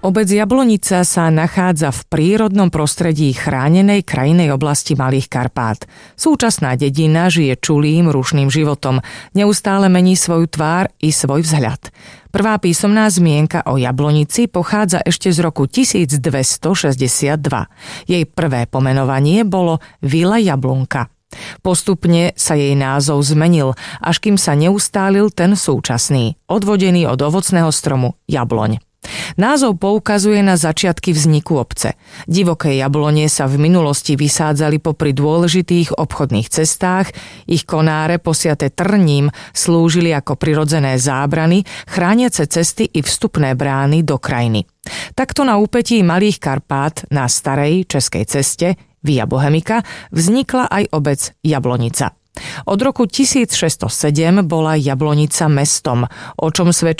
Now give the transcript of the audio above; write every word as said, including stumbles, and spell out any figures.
Obec Jablonica sa nachádza v prírodnom prostredí chránenej krajinnej oblasti Malých Karpát. Súčasná dedina žije čulým, rušným životom. Neustále mení svoju tvár i svoj vzhľad. Prvá písomná zmienka o Jablonici pochádza ešte z roku tisícdvestošesťdesiatdva. Jej prvé pomenovanie bolo Vila Jablunka. Postupne sa jej názov zmenil, až kým sa neustálil ten súčasný, odvodený od ovocného stromu jabloň. Názov poukazuje na začiatky vzniku obce. Divoké jablone sa v minulosti vysádzali popri dôležitých obchodných cestách, ich konáre posiate trním slúžili ako prirodzené zábrany, chrániace cesty i vstupné brány do krajiny. Takto na úpetí Malých Karpát na starej českej ceste Via Bohemica vznikla aj obec Jablonica. Od roku tisícšesťstosedem bola Jablonica mestom, o čom svedčí